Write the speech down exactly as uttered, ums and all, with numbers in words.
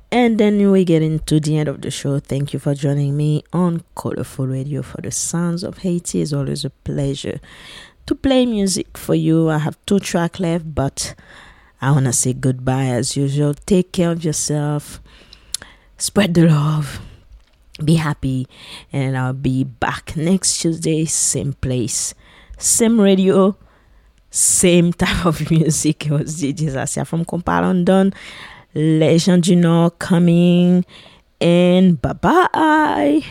And then we get into the end of the show. Thank you for joining me on Colorful Radio for the Sounds of Haiti. It's always a pleasure to play music for you. I have two tracks left, but I want to say goodbye as usual. Take care of yourself. Spread the love. Be happy. And I'll be back next Tuesday, same place, same radio, same type of music. It was D J Zasia from Compa London. Les gens du Nord coming. And bye-bye.